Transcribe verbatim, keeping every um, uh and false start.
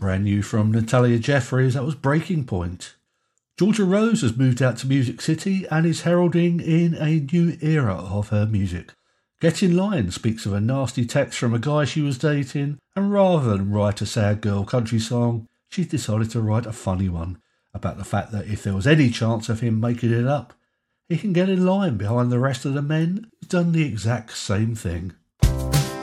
Brand new from Natalia Jeffries, that was Breaking Point. Georgia Rose has moved out to Music City and is heralding in a new era of her music. Get in Line speaks of a nasty text from a guy she was dating, and rather than write a sad girl country song, she decided to write a funny one about the fact that if there was any chance of him making it up, he can get in line behind the rest of the men who've done the exact same thing.